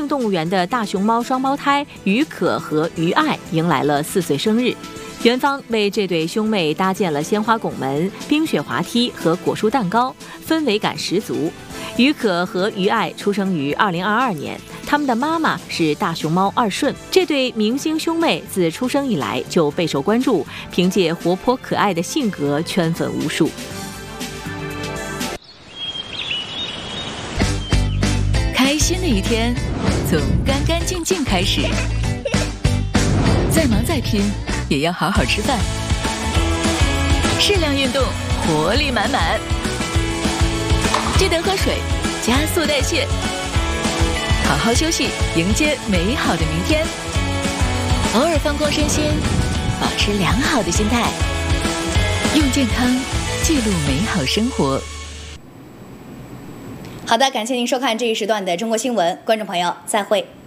境动物园的大熊猫双胞胎于可和于爱迎来了4岁生日。园方为这对兄妹搭建了鲜花拱门、冰雪滑梯和果蔬蛋糕，氛围感十足。于可和于爱出生于2022年，他们的妈妈是大熊猫二顺。这对明星兄妹自出生以来就备受关注，凭借活泼可爱的性格圈粉无数。 开心的一天从干干净净开始，再忙再拼也要好好吃饭，适量运动，活力满满。记得喝水，加速代谢，好好休息，迎接美好的明天。偶尔放空身心，保持良好的心态，用健康记录美好生活。 好的，感谢您收看这一时段的中国新闻，观众朋友再会。